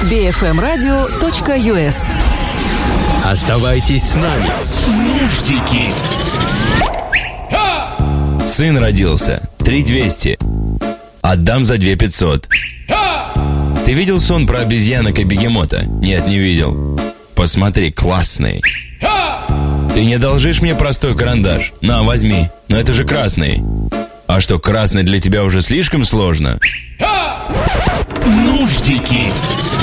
bfmradio.us. Оставайтесь с нами. Нуждики. Сын родился. 3200. Отдам за 2500. Ты видел сон про обезьянок и бегемота? Нет, не видел. Посмотри, классный. Ты не одолжишь мне простой карандаш? На, возьми. Но это же красный. А что, красный для тебя уже слишком сложно? Нуждики.